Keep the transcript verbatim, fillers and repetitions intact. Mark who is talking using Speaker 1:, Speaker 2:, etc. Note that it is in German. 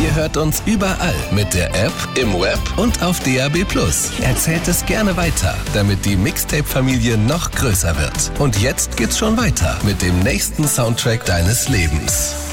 Speaker 1: Ihr hört uns überall mit der App, im Web und auf D A B plus. Erzählt es gerne weiter, damit die Mixtape-Familie noch größer wird. Und jetzt geht's schon weiter mit dem nächsten Soundtrack deines Lebens.